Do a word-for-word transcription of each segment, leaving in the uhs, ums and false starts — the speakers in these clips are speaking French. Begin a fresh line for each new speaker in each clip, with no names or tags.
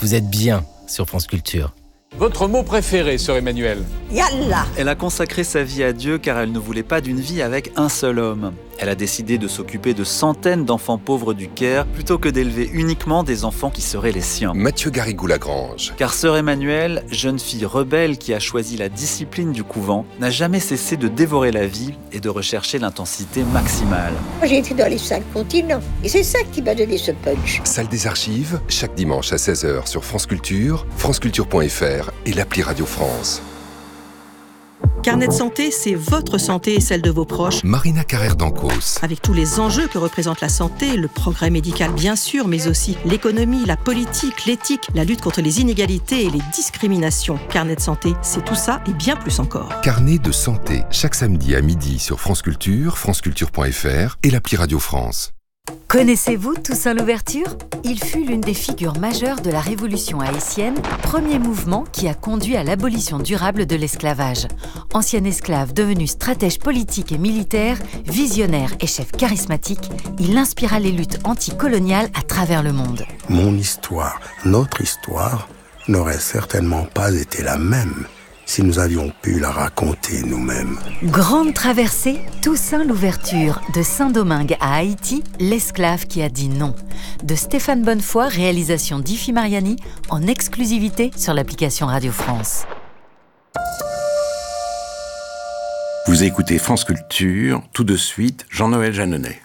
Vous êtes bien sur France Culture.
Votre mot préféré, sœur Emmanuelle?
Yallah.
Elle a consacré sa vie à Dieu car elle ne voulait pas d'une vie avec un seul homme. Elle a décidé de s'occuper de centaines d'enfants pauvres du Caire plutôt que d'élever uniquement des enfants qui seraient les siens.
Mathieu Garrigou-Lagrange.
Car sœur Emmanuelle, jeune fille rebelle qui a choisi la discipline du couvent, n'a jamais cessé de dévorer la vie et de rechercher l'intensité maximale.
Moi, j'ai été dans les cinq continents et c'est ça qui m'a donné ce punch.
Salle des archives, chaque dimanche à seize heures sur France Culture, franceculture point f r et l'appli Radio France.
Carnet de santé, c'est votre santé et celle de vos proches.
Marina Carrère d'Ancos.
Avec tous les enjeux que représente la santé, le progrès médical bien sûr, mais aussi l'économie, la politique, l'éthique, la lutte contre les inégalités et les discriminations. Carnet de santé, c'est tout ça et bien plus encore.
Carnet de santé, chaque samedi à midi sur France Culture, franceculture point f r et l'appli Radio France.
Connaissez-vous Toussaint Louverture ? Il fut l'une des figures majeures de la Révolution haïtienne, premier mouvement qui a conduit à l'abolition durable de l'esclavage. Ancien esclave devenu stratège politique et militaire, visionnaire et chef charismatique, il inspira les luttes anticoloniales à travers le monde.
Mon histoire, notre histoire, n'aurait certainement pas été la même si nous avions pu la raconter nous-mêmes.
Grande traversée, Toussaint Louverture, de Saint-Domingue à Haïti, l'esclave qui a dit non. De Stéphane Bonnefoy, réalisation d'Ifi Mariani, en exclusivité sur l'application Radio France.
Vous écoutez France Culture, tout de suite, Jean-Noël Jeanneney.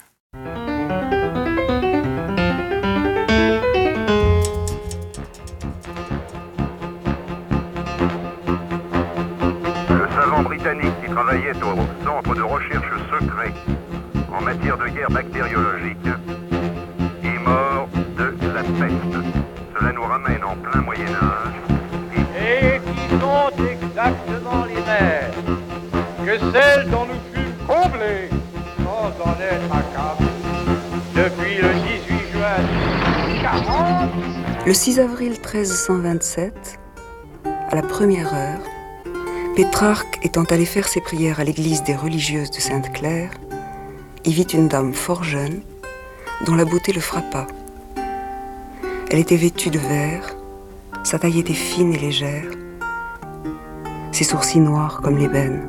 Britannique qui travaillait au centre de recherche secret en matière de guerre bactériologique est mort de la peste. Cela nous ramène en plein Moyen-Âge.
Et qui sont exactement les mêmes que celles dont nous fûmes comblés sans en être accablés depuis le dix-huit juin mille huit cent quarante.
Le six avril treize cent vingt-sept, à la première heure, Pétrarque étant allé faire ses prières à l'église des religieuses de Sainte-Claire, y vit une dame fort jeune, dont la beauté le frappa. Elle était vêtue de vert, sa taille était fine et légère, ses sourcils noirs comme l'ébène.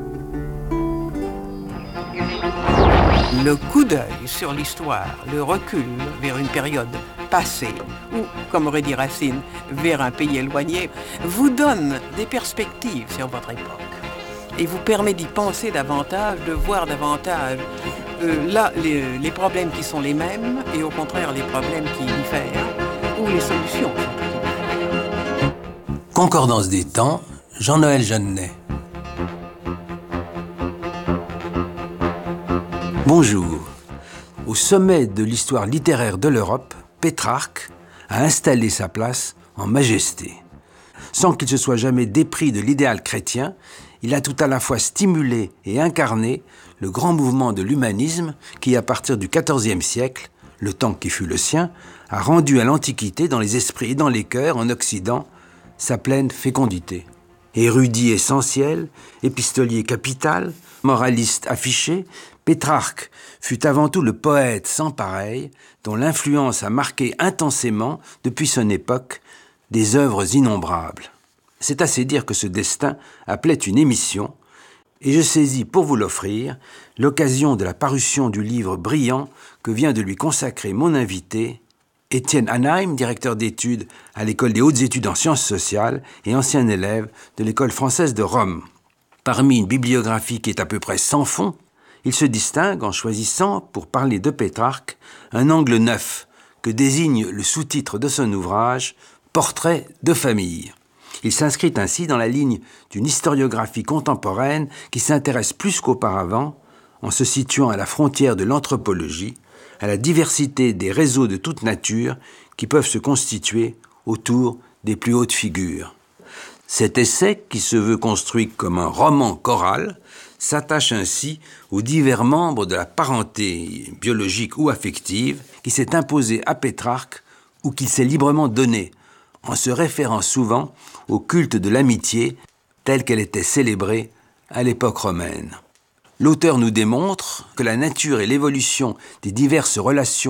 Le coup d'œil sur l'histoire, le recul vers une période passée, ou, comme aurait dit Racine, vers un pays éloigné, vous donne des perspectives sur votre époque et vous permet d'y penser davantage, de voir davantage euh, là les, les problèmes qui sont les mêmes et au contraire les problèmes qui diffèrent ou les solutions.
Concordance des temps, Jean-Noël Jeanneney. Bonjour. Au sommet de l'histoire littéraire de l'Europe, Pétrarque a installé sa place en majesté. Sans qu'il se soit jamais dépris de l'idéal chrétien, il a tout à la fois stimulé et incarné le grand mouvement de l'humanisme qui, à partir du quatorzième siècle, le temps qui fut le sien, a rendu à l'Antiquité, dans les esprits et dans les cœurs, en Occident, sa pleine fécondité. Érudit essentiel, épistolier capital, moraliste affiché, Pétrarque fut avant tout le poète sans pareil, dont l'influence a marqué intensément, depuis son époque, des œuvres innombrables. C'est assez dire que ce destin appelait une émission, et je saisis pour vous l'offrir l'occasion de la parution du livre brillant que vient de lui consacrer mon invité, Étienne Hanheim, directeur d'études à l'École des hautes études en sciences sociales et ancien élève de l'École française de Rome. Parmi une bibliographie qui est à peu près sans fond, il se distingue en choisissant, pour parler de Pétrarque, un angle neuf que désigne le sous-titre de son ouvrage « Portrait de famille ». Il s'inscrit ainsi dans la ligne d'une historiographie contemporaine qui s'intéresse plus qu'auparavant, en se situant à la frontière de l'anthropologie, à la diversité des réseaux de toute nature qui peuvent se constituer autour des plus hautes figures. Cet essai, qui se veut construit comme un roman choral, s'attache ainsi aux divers membres de la parenté biologique ou affective qui s'est imposée à Pétrarque ou qu'il s'est librement donnée, en se référant souvent au culte de l'amitié telle qu'elle était célébrée à l'époque romaine. L'auteur nous démontre que la nature et l'évolution des diverses relations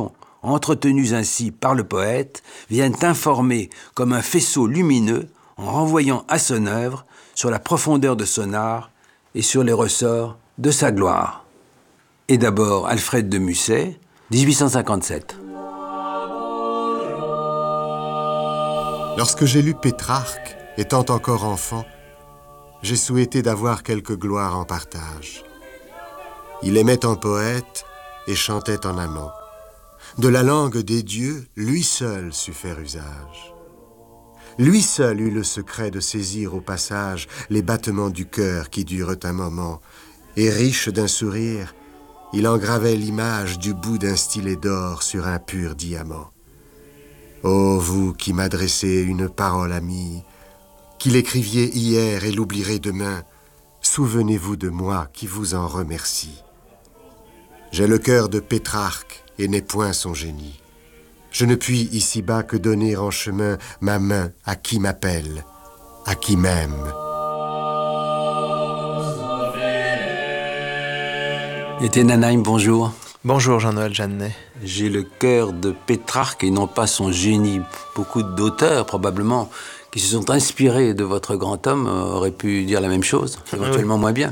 entretenus ainsi par le poète, viennent informer comme un faisceau lumineux en renvoyant à son œuvre sur la profondeur de son art et sur les ressorts de sa gloire. Et d'abord Alfred de Musset, dix-huit cent cinquante-sept.
Lorsque j'ai lu Pétrarque, étant encore enfant, j'ai souhaité d'avoir quelque gloire en partage. Il aimait en poète et chantait en amant. De la langue des dieux, lui seul sut faire usage. Lui seul eut le secret de saisir au passage les battements du cœur qui durent un moment, et riche d'un sourire, il engravait l'image du bout d'un stylet d'or sur un pur diamant. Ô vous qui m'adressez une parole amie, qui l'écriviez hier et l'oublierez demain, souvenez-vous de moi qui vous en remercie. J'ai le cœur de Pétrarque et n'ai point son génie. Je ne puis ici-bas que donner en chemin ma main à qui m'appelle, à qui m'aime.
Étienne Anaïm, bonjour.
Bonjour Jean-Noël Jeannet.
J'ai le cœur de Pétrarque et non pas son génie. Beaucoup d'auteurs, probablement, qui se sont inspirés de votre grand homme auraient pu dire la même chose, éventuellement oui. moins bien.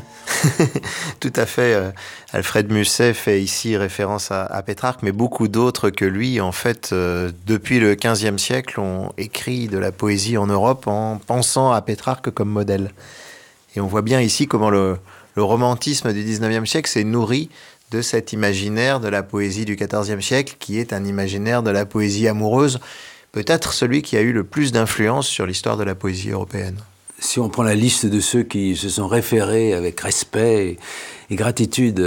Tout à fait. Euh, Alfred Musset fait ici référence à, à Pétrarque, mais beaucoup d'autres que lui, en fait, euh, depuis le quinzième siècle, ont écrit de la poésie en Europe en pensant à Pétrarque comme modèle. Et on voit bien ici comment le, le romantisme du dix-neuvième siècle s'est nourri de cet imaginaire de la poésie du quatorzième siècle, qui est un imaginaire de la poésie amoureuse, peut-être celui qui a eu le plus d'influence sur l'histoire de la poésie européenne.
Si on prend la liste de ceux qui se sont référés avec respect et, et gratitude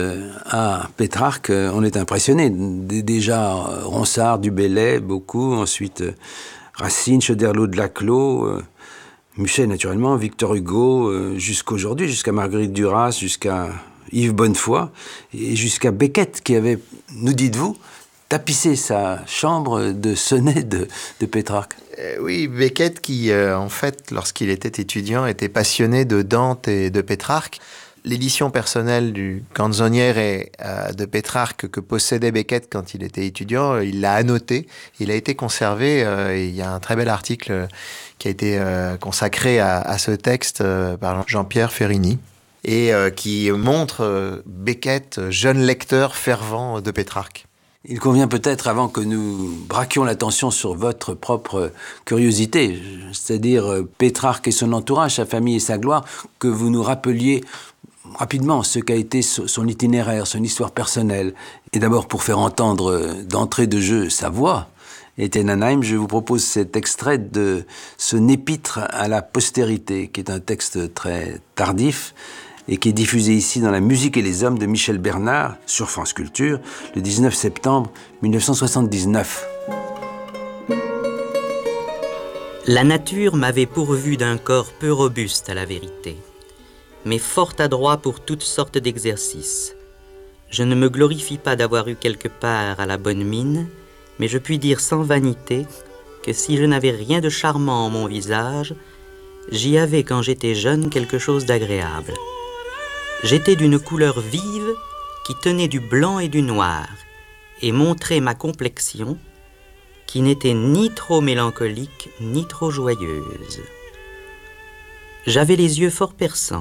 à Pétrarque, on est impressionné. Déjà Ronsard, Du Bellay, beaucoup, ensuite Racine, Choderlos de Laclos, Musset naturellement, Victor Hugo, jusqu'aujourd'hui, jusqu'à Marguerite Duras, jusqu'à Yves Bonnefoy, et jusqu'à Beckett qui avait, nous dites-vous, tapissé sa chambre de sonnets de, de Pétrarque.
Euh, oui, Beckett qui, euh, en fait, lorsqu'il était étudiant, était passionné de Dante et de Pétrarque. L'édition personnelle du Canzoniere euh, de Pétrarque que possédait Beckett quand il était étudiant, il l'a annoté, il a été conservé, euh, et il y a un très bel article qui a été euh, consacré à, à ce texte euh, par Jean-Pierre Ferrini, et euh, qui montre euh, Beckett, jeune lecteur fervent de Pétrarque.
Il convient peut-être, avant que nous braquions l'attention sur votre propre curiosité, c'est-à-dire Pétrarque et son entourage, sa famille et sa gloire, que vous nous rappeliez rapidement ce qu'a été son itinéraire, son histoire personnelle. Et d'abord, pour faire entendre d'entrée de jeu sa voix, Étienne Anaïm, je vous propose cet extrait de son épître à la postérité, qui est un texte très tardif, et qui est diffusé ici dans La musique et les hommes de Michel Bernard, sur France Culture, le dix-neuf septembre mille neuf cent soixante-dix-neuf.
La nature m'avait pourvu d'un corps peu robuste à la vérité, mais fort adroit pour toutes sortes d'exercices. Je ne me glorifie pas d'avoir eu quelque part à la bonne mine, mais je puis dire sans vanité que si je n'avais rien de charmant en mon visage, j'y avais quand j'étais jeune quelque chose d'agréable. J'étais d'une couleur vive qui tenait du blanc et du noir et montrait ma complexion qui n'était ni trop mélancolique ni trop joyeuse. J'avais les yeux fort perçants.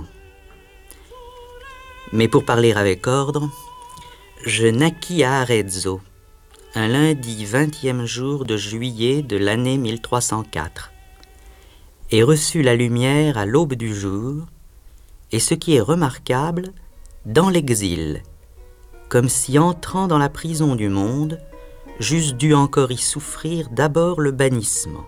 Mais pour parler avec ordre, je naquis à Arezzo, un lundi vingtième jour de juillet de l'année mille trois cent quatre, et reçus la lumière à l'aube du jour, et ce qui est remarquable, dans l'exil, comme si entrant dans la prison du monde, j'eusse dû encore y souffrir d'abord le bannissement.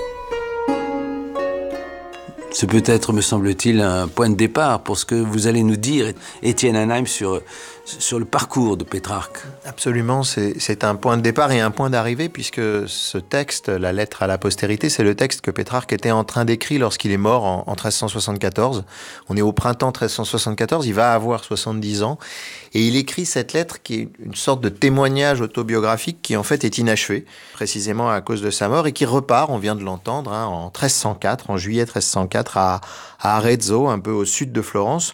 Ce peut être, me semble-t-il, un point de départ pour ce que vous allez nous dire, Étienne Anaïm, sur, sur le parcours de Pétrarque.
Absolument, c'est, c'est un point de départ et un point d'arrivée, puisque ce texte, la lettre à la postérité, c'est le texte que Pétrarque était en train d'écrire lorsqu'il est mort en, en treize cent soixante-quatorze. On est au printemps treize cent soixante-quatorze, il va avoir soixante-dix ans, et il écrit cette lettre qui est une sorte de témoignage autobiographique qui en fait est inachevé, précisément à cause de sa mort, et qui repart, on vient de l'entendre, hein, en treize cent quatre, en juillet treize cent quatre, à, à Arezzo, un peu au sud de Florence,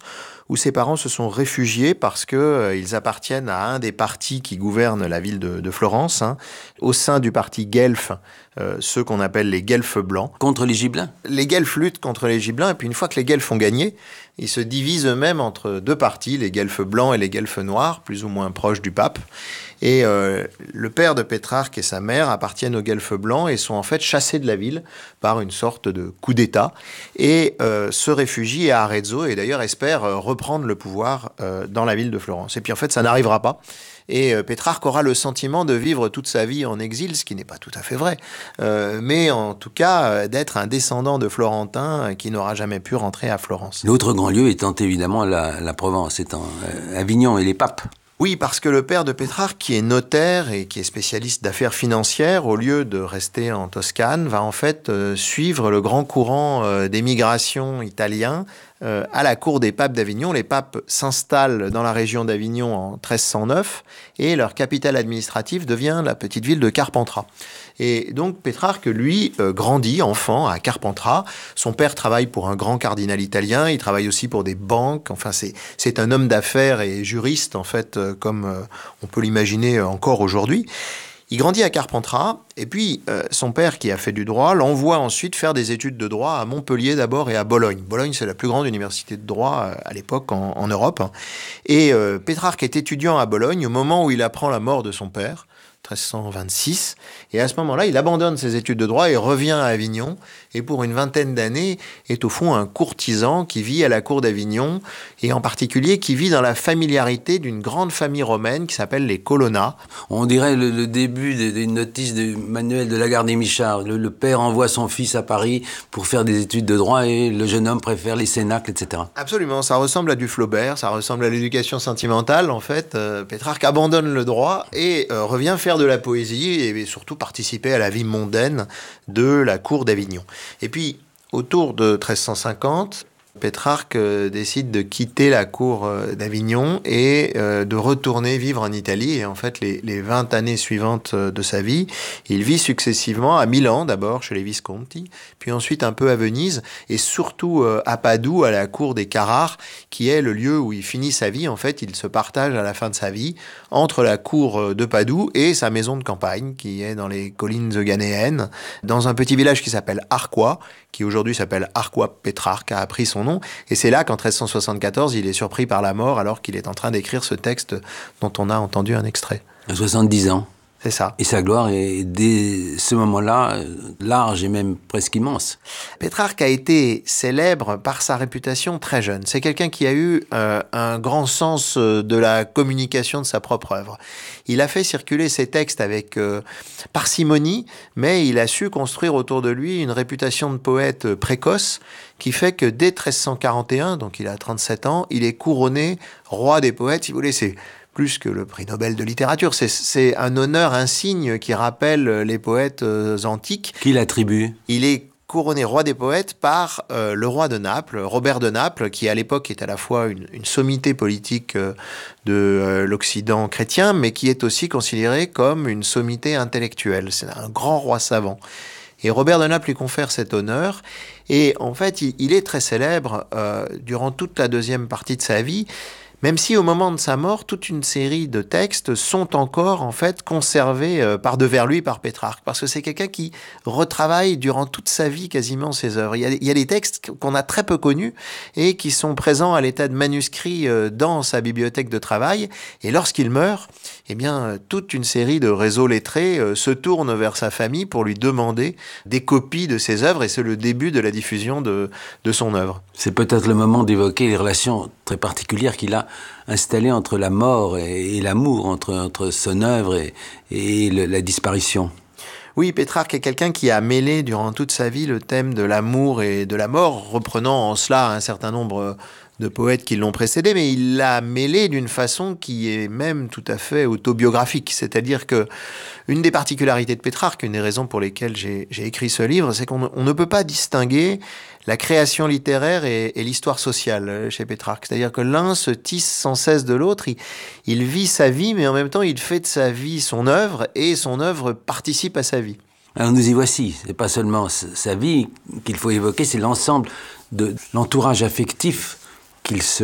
où ses parents se sont réfugiés parce qu'ils euh, appartiennent à un des partis qui gouvernent la ville de, de Florence, hein, au sein du parti Guelfes, euh, ceux qu'on appelle les Guelfes blancs.
Contre les Gibelins ?
Les Guelfes luttent contre les Gibelins, et puis une fois que les Guelfes ont gagné, ils se divisent eux-mêmes entre deux partis, les Guelfes blancs et les Guelfes noirs, plus ou moins proches du pape. Et euh, le père de Pétrarque et sa mère appartiennent aux Guelfes blancs et sont en fait chassés de la ville par une sorte de coup d'État et euh, se réfugient à Arezzo et d'ailleurs espèrent euh, reprendre le pouvoir euh, dans la ville de Florence. Et puis en fait, ça n'arrivera pas. Et euh, Pétrarque aura le sentiment de vivre toute sa vie en exil, ce qui n'est pas tout à fait vrai, euh, mais en tout cas euh, d'être un descendant de Florentin euh, qui n'aura jamais pu rentrer à Florence.
L'autre grand lieu étant évidemment la, la Provence, étant euh, Avignon et les papes.
Oui, parce que le père de Pétrarque, qui est notaire et qui est spécialiste d'affaires financières, au lieu de rester en Toscane, va en fait euh, suivre le grand courant euh, d'émigration italien euh, à la cour des papes d'Avignon. Les papes s'installent dans la région d'Avignon en treize cent neuf et leur capitale administrative devient la petite ville de Carpentras. Et donc Pétrarque, lui, euh, grandit enfant à Carpentras. Son père travaille pour un grand cardinal italien, il travaille aussi pour des banques. Enfin, c'est, c'est un homme d'affaires et juriste, en fait, euh, comme euh, on peut l'imaginer encore aujourd'hui. Il grandit à Carpentras, et puis euh, son père, qui a fait du droit, l'envoie ensuite faire des études de droit à Montpellier d'abord et à Bologne. Bologne, c'est la plus grande université de droit euh, à l'époque en, en Europe. Et euh, Pétrarque est étudiant à Bologne au moment où il apprend la mort de son père, treize cent vingt-six, et à ce moment-là, il abandonne ses études de droit et revient à Avignon, et pour une vingtaine d'années, est au fond un courtisan qui vit à la cour d'Avignon, et en particulier qui vit dans la familiarité d'une grande famille romaine qui s'appelle les Colonna.
On dirait le, le début d'une notice de Manuel de Lagarde-et-Michard. Le, le père envoie son fils à Paris pour faire des études de droit, et le jeune homme préfère les cénacles, et cetera.
Absolument, ça ressemble à du Flaubert, ça ressemble à l'éducation sentimentale, en fait. Euh, Pétrarque abandonne le droit et euh, revient faire de la poésie et surtout participer à la vie mondaine de la cour d'Avignon. Et puis, autour de treize cent cinquante, Pétrarque euh, décide de quitter la cour euh, d'Avignon et euh, de retourner vivre en Italie. Et en fait, les, les vingt années suivantes euh, de sa vie, il vit successivement à Milan, d'abord chez les Visconti, puis ensuite un peu à Venise, et surtout euh, à Padoue, à la cour des Carrare, qui est le lieu où il finit sa vie. En fait, il se partage à la fin de sa vie entre la cour de Padoue et sa maison de campagne, qui est dans les collines euganéennes, dans un petit village qui s'appelle Arquois, qui aujourd'hui s'appelle Arquois Pétrarque, a appris son nom. Et c'est là qu'en treize cent soixante-quatorze, il est surpris par la mort alors qu'il est en train d'écrire ce texte dont on a entendu un extrait.
À soixante-dix ans.
C'est ça.
Et sa gloire est, dès ce moment-là, large et même presque immense.
Pétrarque a été célèbre par sa réputation très jeune. C'est quelqu'un qui a eu euh, un grand sens de la communication de sa propre œuvre. Il a fait circuler ses textes avec euh, parcimonie, mais il a su construire autour de lui une réputation de poète précoce qui fait que dès treize cent quarante et un, donc il a trente-sept ans, il est couronné roi des poètes. Si vous voulez, c'est plus que le prix Nobel de littérature. C'est, c'est un honneur insigne qui rappelle les poètes euh, antiques.
Qui l'attribue ?
Il est couronné roi des poètes par euh, le roi de Naples, Robert de Naples, qui à l'époque est à la fois une, une sommité politique euh, de euh, l'Occident chrétien, mais qui est aussi considéré comme une sommité intellectuelle. C'est un grand roi savant. Et Robert de Naples lui confère cet honneur. Et en fait, il, il est très célèbre euh, durant toute la deuxième partie de sa vie, même si au moment de sa mort, toute une série de textes sont encore en fait conservés euh, par devers lui, par Pétrarque, parce que c'est quelqu'un qui retravaille durant toute sa vie quasiment ses œuvres. Il y a, il y a des textes qu'on a très peu connus et qui sont présents à l'état de manuscrits euh, dans sa bibliothèque de travail. Et lorsqu'il meurt, eh bien, euh, toute une série de réseaux lettrés euh, se tournent vers sa famille pour lui demander des copies de ses œuvres, et c'est le début de la diffusion de, de son œuvre.
C'est peut-être le moment d'évoquer les relations très particulières qu'il a installées entre la mort et, et l'amour, entre, entre son œuvre et, et le, la disparition.
Oui, Pétrarque est quelqu'un qui a mêlé durant toute sa vie le thème de l'amour et de la mort, reprenant en cela un certain nombre de poètes qui l'ont précédé, mais il l'a mêlé d'une façon qui est même tout à fait autobiographique. C'est-à-dire que une des particularités de Pétrarque, une des raisons pour lesquelles j'ai, j'ai écrit ce livre, c'est qu'on on ne peut pas distinguer la création littéraire et, et l'histoire sociale chez Pétrarque. C'est-à-dire que l'un se tisse sans cesse de l'autre. Il, il vit sa vie, mais en même temps, il fait de sa vie son œuvre, et son œuvre participe à sa vie.
Alors nous y voici. C'est pas seulement sa vie qu'il faut évoquer, c'est l'ensemble de l'entourage affectif qu'il se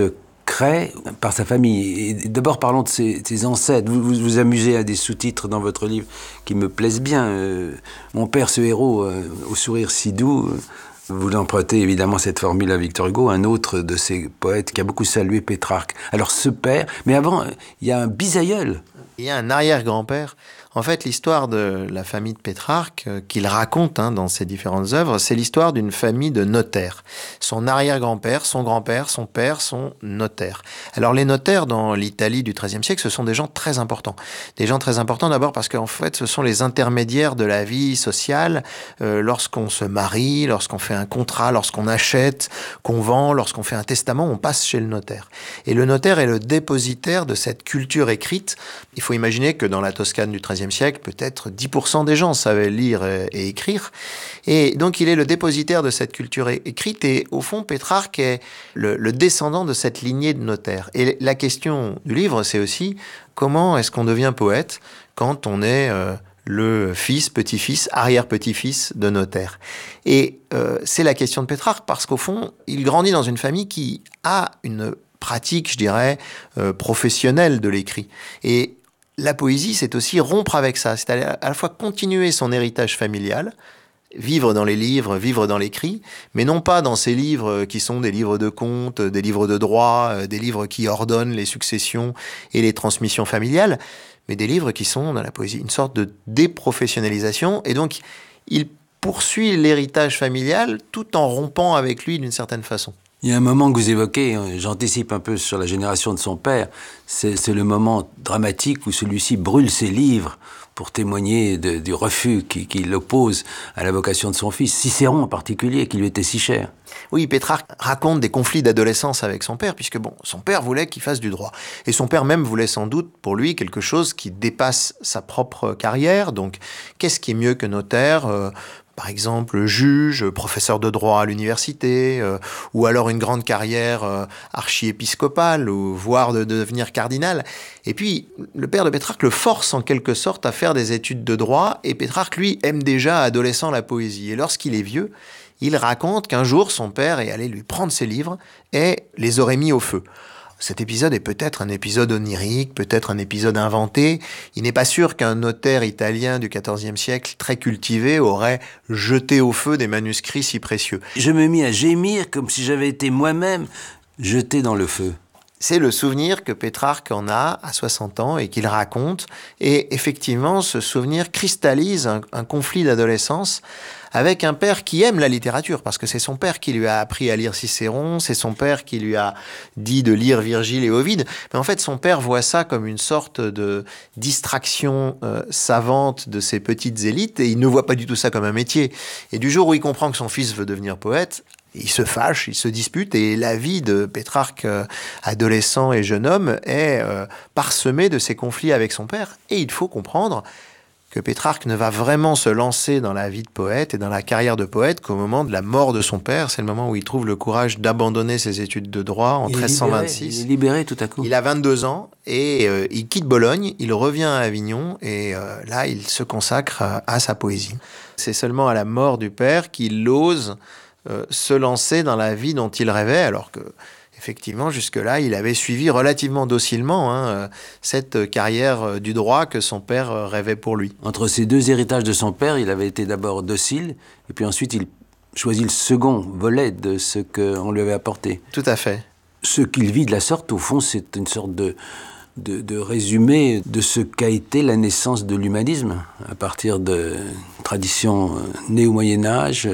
crée par sa famille. Et d'abord, parlons de ses, ses ancêtres. Vous, vous vous amusez à des sous-titres dans votre livre qui me plaisent bien. Euh, Mon père, ce héros, euh, au sourire si doux. Euh, vous empruntez évidemment cette formule à Victor Hugo, un autre de ces poètes qui a beaucoup salué Pétrarque. Alors ce père, mais avant, il y a un bisaïeul.
Il y a un arrière-grand-père. En fait, l'histoire de la famille de Pétrarque, euh, qu'il raconte hein, dans ses différentes œuvres, c'est l'histoire d'une famille de notaires. Son arrière-grand-père, son grand-père, son père sont notaires. Alors les notaires dans l'Italie du treizième siècle, ce sont des gens très importants. Des gens très importants d'abord parce qu'en fait, ce sont les intermédiaires de la vie sociale. Euh, lorsqu'on se marie, lorsqu'on fait un contrat, lorsqu'on achète, qu'on vend, lorsqu'on fait un testament, on passe chez le notaire. Et le notaire est le dépositaire de cette culture écrite. Il faut imaginer que dans la Toscane du treizième siècle, peut-être dix pour cent des gens savaient lire et, et écrire. Et donc, il est le dépositaire de cette culture é- écrite. Et au fond, Pétrarque est le, le descendant de cette lignée de notaires. Et la question du livre, c'est aussi comment est-ce qu'on devient poète quand on est euh, le fils, petit-fils, arrière-petit-fils de notaire. Et euh, c'est la question de Pétrarque parce qu'au fond, il grandit dans une famille qui a une pratique, je dirais, euh, professionnelle de l'écrit. Et la poésie, c'est aussi rompre avec ça, c'est à la fois continuer son héritage familial, vivre dans les livres, vivre dans l'écrit, mais non pas dans ces livres qui sont des livres de contes, des livres de droit, des livres qui ordonnent les successions et les transmissions familiales, mais des livres qui sont dans la poésie une sorte de déprofessionnalisation, et donc il poursuit l'héritage familial tout en rompant avec lui d'une certaine façon.
Il y a un moment que vous évoquez, j'anticipe un peu sur la génération de son père, c'est, c'est le moment dramatique où celui-ci brûle ses livres pour témoigner de, du refus qui, qui l'oppose à la vocation de son fils, Cicéron en particulier, qui lui était si cher.
Oui, Pétrarque raconte des conflits d'adolescence avec son père, puisque bon, son père voulait qu'il fasse du droit. Et son père même voulait sans doute pour lui quelque chose qui dépasse sa propre carrière. Donc, qu'est-ce qui est mieux que notaire ? euh, Par exemple, juge, professeur de droit à l'université, euh, ou alors une grande carrière euh, archiépiscopale, ou voire de, de devenir cardinal. Et puis, le père de Pétrarque le force en quelque sorte à faire des études de droit, et Pétrarque, lui, aime déjà adolescent la poésie. Et lorsqu'il est vieux, il raconte qu'un jour, son père est allé lui prendre ses livres et les aurait mis au feu. Cet épisode est peut-être un épisode onirique, peut-être un épisode inventé. Il n'est pas sûr qu'un notaire italien du quatorzième siècle, très cultivé, aurait jeté au feu des manuscrits si précieux.
Je me mis à gémir comme si j'avais été moi-même jeté dans le feu.
C'est le souvenir que Pétrarque en a à soixante ans et qu'il raconte. Et effectivement, ce souvenir cristallise un, un conflit d'adolescence avec un père qui aime la littérature, parce que c'est son père qui lui a appris à lire Cicéron, c'est son père qui lui a dit de lire Virgile et Ovide. Mais en fait, son père voit ça comme une sorte de distraction euh, savante de ces petites élites, et il ne voit pas du tout ça comme un métier. Et du jour où il comprend que son fils veut devenir poète, il se fâche, il se dispute, et la vie de Pétrarque, euh, adolescent et jeune homme, est euh, parsemée de ces conflits avec son père. Et il faut comprendre que Pétrarque ne va vraiment se lancer dans la vie de poète et dans la carrière de poète qu'au moment de la mort de son père. C'est le moment où il trouve le courage d'abandonner ses études de droit en treize cent vingt-six.
Il est libéré tout à coup.
Il a vingt-deux ans et euh, il quitte Bologne, il revient à Avignon et euh, là, il se consacre à, à sa poésie. C'est seulement à la mort du père qu'il ose euh, se lancer dans la vie dont il rêvait, alors que effectivement, jusque-là, il avait suivi relativement docilement hein, cette carrière du droit que son père rêvait pour lui.
Entre ces deux héritages de son père, il avait été d'abord docile, et puis ensuite il choisit le second volet de ce qu'on lui avait apporté.
Tout à fait.
Ce qu'il vit de la sorte, au fond, c'est une sorte de, de, de résumé de ce qu'a été la naissance de l'humanisme, à partir de traditions nées au Moyen-Âge,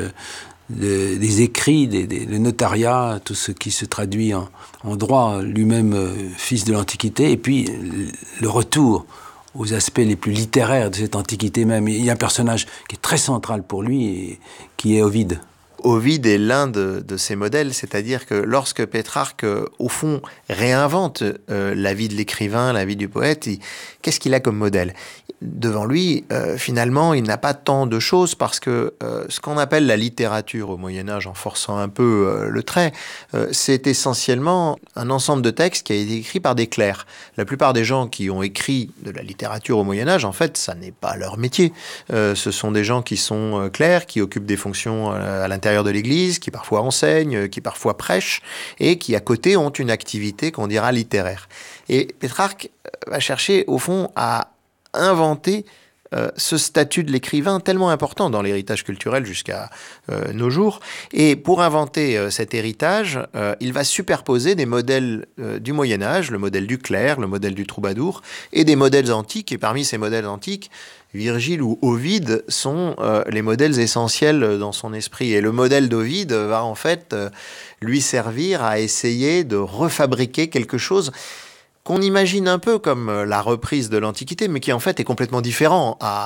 De, des écrits, des, des, le notariat, tout ce qui se traduit en, en droit, lui-même euh, fils de l'Antiquité, et puis le retour aux aspects les plus littéraires de cette Antiquité même. Il y a un personnage qui est très central pour lui, et, qui est Ovide.
Ovide est l'un de, de ces modèles, c'est-à-dire que lorsque Pétrarque, euh, au fond, réinvente euh, la vie de l'écrivain, la vie du poète, il, qu'est-ce qu'il a comme modèle ? Devant lui, euh, finalement, il n'a pas tant de choses parce que euh, ce qu'on appelle la littérature au Moyen-Âge, en forçant un peu euh, le trait, euh, c'est essentiellement un ensemble de textes qui a été écrit par des clercs. La plupart des gens qui ont écrit de la littérature au Moyen-Âge, en fait, ça n'est pas leur métier. Euh, ce sont des gens qui sont euh, clercs, qui occupent des fonctions euh, à l'intérieur l'intérieur de l'Église, qui parfois enseignent, qui parfois prêchent, et qui à côté ont une activité qu'on dira littéraire. Et Pétrarque va chercher au fond à inventer Euh, ce statut de l'écrivain tellement important dans l'héritage culturel jusqu'à euh, nos jours. Et pour inventer euh, cet héritage, euh, il va superposer des modèles euh, du Moyen-Âge, le modèle du clerc, le modèle du troubadour, et des modèles antiques. Et parmi ces modèles antiques, Virgile ou Ovide sont euh, les modèles essentiels dans son esprit. Et le modèle d'Ovide va en fait euh, lui servir à essayer de refabriquer quelque chose qu'on imagine un peu comme la reprise de l'Antiquité, mais qui en fait est complètement différent à